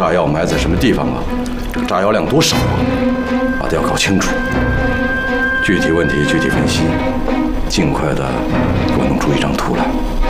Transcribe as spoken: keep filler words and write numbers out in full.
炸药埋在什么地方啊？这个炸药量多少啊？把它要搞清楚。具体问题具体分析，尽快的给我弄出一张图来。